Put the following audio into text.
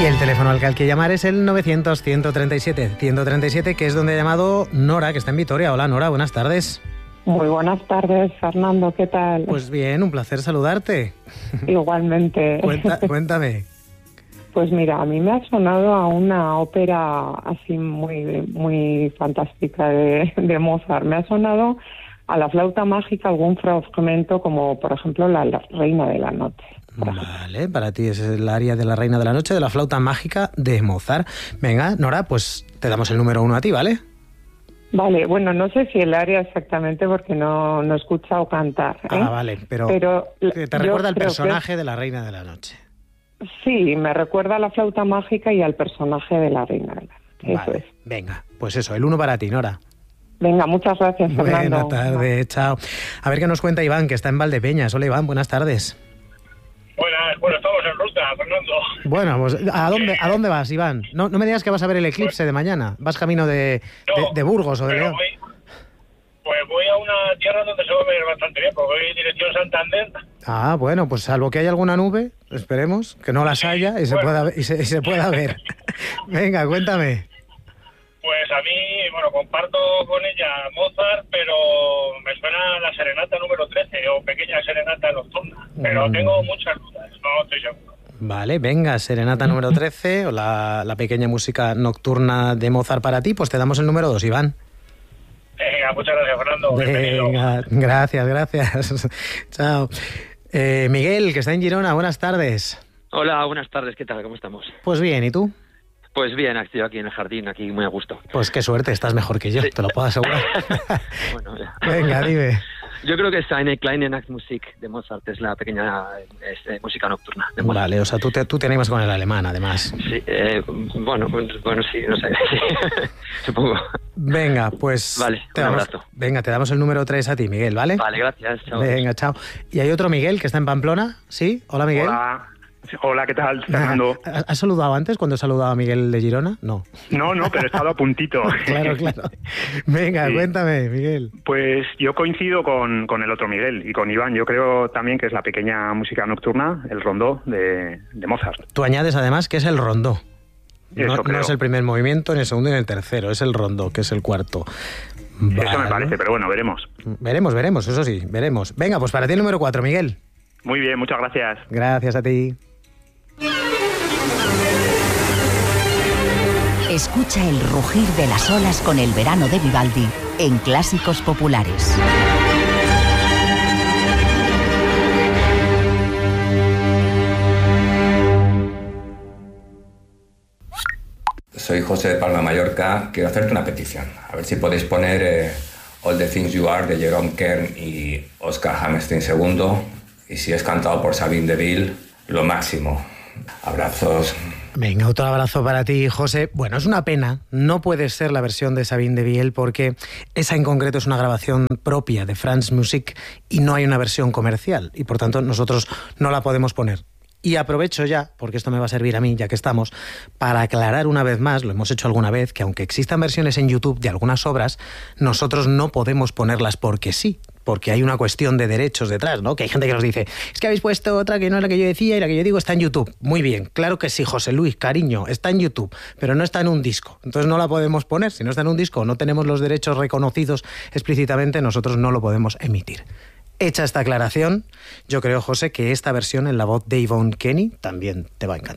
el teléfono al que hay que llamar es el 900-137-137, que es donde ha llamado Nora, que está en Vitoria. Hola, Nora, buenas tardes. Muy buenas tardes, Fernando, ¿qué tal? Pues bien, un placer saludarte. Igualmente. Cuéntame. Pues mira, a mí me ha sonado a una ópera así muy fantástica de Mozart. Me ha sonado a la flauta mágica algún fragmento como, por ejemplo, la Reina de la Noche. Vale, para ti es el área de la Reina de la Noche, de la flauta mágica de Mozart. Venga, Nora, pues te damos el número 1 a ti, ¿vale? Vale, bueno, no sé si el área exactamente porque no he escuchado cantar, ¿eh? Ah, vale, pero te recuerda al personaje de la Reina de la Noche. Sí, me recuerda a la flauta mágica y al personaje de la Reina de la Noche. Eso vale, es. Venga, pues eso, el 1 para ti, Nora. Venga, muchas gracias, Fernando. Buenas tardes, chao. A ver qué nos cuenta Iván, que está en Valdepeñas. Hola, Iván, buenas tardes. Bueno, estamos en ruta, Fernando. Bueno, pues ¿a dónde vas, Iván? No me digas que vas a ver el eclipse de mañana. ¿Vas camino de Burgos o de León? Voy a una tierra donde se va a ver bastante bien, porque voy dirección Santander. Ah, bueno, pues salvo que haya alguna nube, esperemos, que no las haya y se pueda ver. Venga, cuéntame. Pues a mí, comparto con ella Mozart, pero me suena la serenata número 13 o pequeña serenata nocturna. Pero tengo muchas dudas, no estoy seguro. Vale, venga, serenata número 13 o la pequeña música nocturna de Mozart para ti, pues te damos el número 2, Iván. Venga, muchas gracias, Fernando. Venga, gracias. Chao. Miguel, que está en Girona, buenas tardes. Hola, buenas tardes, ¿qué tal? ¿Cómo estamos? Pues bien, ¿y tú? Pues bien, estoy aquí en el jardín, aquí muy a gusto. Pues qué suerte, estás mejor que yo, sí. Te lo puedo asegurar. Bueno, ya. Venga, dime. Yo creo que Eine kleine Nachtmusik de Mozart es la pequeña música nocturna de Mozart. Vale, o sea, tú te animas con el alemán, además. Sí, bueno, sí, no sé, sí, supongo. Venga, pues... Vale, un abrazo. Venga, te damos el número 3 a ti, Miguel, ¿vale? Vale, gracias, chao. Venga, chao. ¿Y hay otro Miguel que está en Pamplona? ¿Sí? Hola, Miguel. Hola, ¿qué tal, Fernando? ¿Has saludado antes cuando he saludado a Miguel de Girona? No, pero he estado a puntito. Claro. Venga, sí. Cuéntame, Miguel. Pues yo coincido con el otro Miguel y con Iván. Yo creo también que es la pequeña música nocturna, el rondó de Mozart. Tú añades además que es el rondó. No es el primer movimiento, ni el segundo, ni el tercero. Es el rondó, que es el cuarto. Vale. Eso me parece, pero bueno, veremos. Veremos, eso sí, veremos. Venga, pues para ti el número 4, Miguel. Muy bien, muchas gracias. Gracias a ti. Escucha el rugir de las olas con el verano de Vivaldi en Clásicos Populares. Soy José de Palma, Mallorca. Quiero hacerte una petición. A ver si podéis poner All the Things You Are de Jerome Kern y Oscar Hammerstein II. Y si es cantado por Sabine Deville, lo máximo. Abrazos. Venga, otro abrazo para ti, José. Bueno, es una pena, no puede ser la versión de Sabine Deville porque esa en concreto es una grabación propia de France Musique y no hay una versión comercial y por tanto nosotros no la podemos poner. Y aprovecho ya, porque esto me va a servir a mí, ya que estamos, para aclarar una vez más, lo hemos hecho alguna vez, que aunque existan versiones en YouTube de algunas obras, nosotros no podemos ponerlas porque sí, porque hay una cuestión de derechos detrás, ¿no? Que hay gente que nos dice, es que habéis puesto otra que no es la que yo decía y la que yo digo está en YouTube. Muy bien, claro que sí, José Luis, cariño, está en YouTube, pero no está en un disco. Entonces no la podemos poner. Si no está en un disco, no tenemos los derechos reconocidos explícitamente, nosotros no lo podemos emitir. Hecha esta aclaración, yo creo, José, que esta versión en la voz de Yvonne Kenny también te va a encantar.